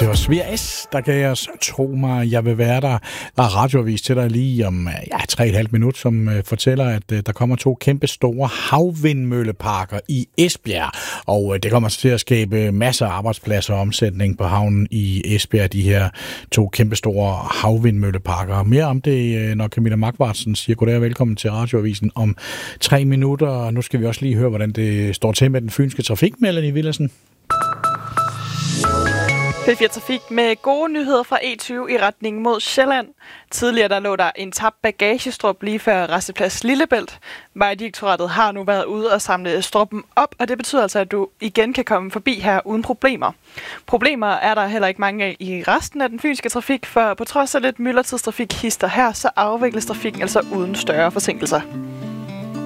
Det var Svir S, der gav os Tro mig, jeg vil være der. Der er radioavis til dig lige om 3,5 minutter, som fortæller, at der kommer 2 kæmpe store havvindmølleparker i Esbjerg. Og det kommer til at skabe masser af arbejdspladser og omsætning på havnen i Esbjerg, de her 2 kæmpe store havvindmølleparker. Mere om det, når Camilla Markvartsen siger goddag og velkommen til radioavisen om 3 minutter. Nu skal vi også lige høre, hvordan det står til med den fynske trafik, Melanie Villadsen. P4 Trafik med gode nyheder fra E20 i retning mod Sjælland. Tidligere der lå der en tabt bagagestrup lige før Rasteplads Lillebælt. Vejdirektoratet har nu været ude og samle struppen op, og det betyder altså, at du igen kan komme forbi her uden problemer. Problemer er der heller ikke mange af i resten af den fynske trafik, for på trods af lidt myldretidstrafik hister her, så afvikles trafikken altså uden større forsinkelser.